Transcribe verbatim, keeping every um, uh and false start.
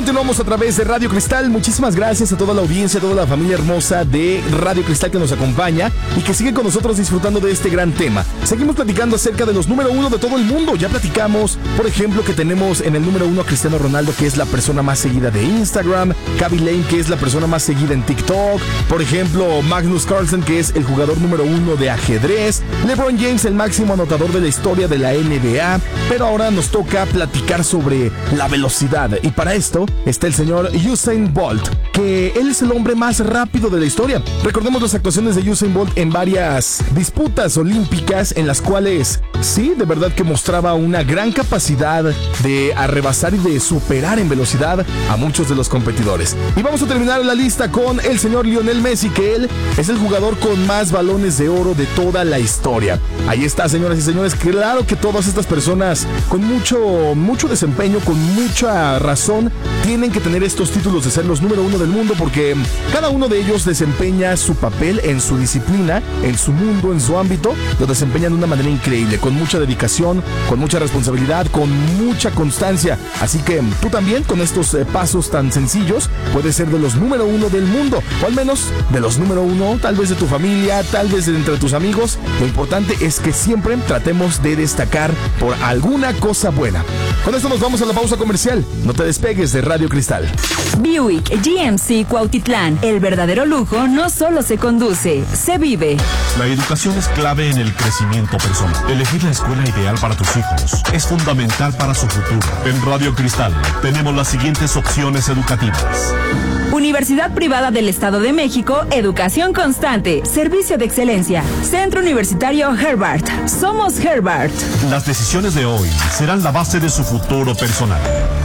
continuamos a través de Radio Cristal. Muchísimas gracias a toda la audiencia, a toda la familia hermosa de Radio Cristal que nos acompaña y que sigue con nosotros disfrutando de este gran tema. Seguimos platicando acerca de los número uno de todo el mundo. Ya platicamos, por ejemplo, que tenemos en el número uno a Cristiano Ronaldo, que es la persona más seguida de Instagram, Khaby Lame, que es la persona más seguida en TikTok, por ejemplo, Magnus Carlsen, que es el jugador número uno de ajedrez, LeBron James, el máximo anotador de la historia de la N B A, pero ahora nos toca platicar sobre la velocidad. Y para esto está el señor Usain Bolt, que él es el hombre más rápido de la historia. Recordemos las actuaciones de Usain Bolt en varias disputas olímpicas en las cuales, sí, de verdad que mostraba una gran capacidad de arrebasar y de superar en velocidad a muchos de los competidores. Y vamos a terminar la lista con el señor Lionel Messi, que él es el jugador con más balones de oro de toda la historia. Ahí está, señoras y señores. Claro que todas estas personas con mucho, mucho desempeño, con mucha razón, tienen que tener estos títulos de ser los número uno del mundo, porque cada uno de ellos desempeña su papel en su disciplina, en su mundo, en su ámbito. Lo desempeñan de una manera increíble, con mucha dedicación, con mucha responsabilidad, con mucha constancia. Así que tú también, con estos eh, pasos tan sencillos, puedes ser de los número uno del mundo, o al menos de los número uno, tal vez de tu familia, tal vez de entre tus amigos. Lo importante es que siempre tratemos de destacar por alguna cosa buena. Con esto nos vamos a la pausa comercial. No te despegues de Radio Cristal. Buick G M C Cuautitlán. El verdadero lujo no solo se conduce, se vive. La educación es clave en el crecimiento personal. Elegir la escuela ideal para tus hijos es fundamental para su futuro. En Radio Cristal tenemos las siguientes opciones educativas. Universidad Privada del Estado de México, educación constante, servicio de excelencia. Centro Universitario Herbart. Somos Herbart. Las decisiones de hoy serán la base de su futuro personal.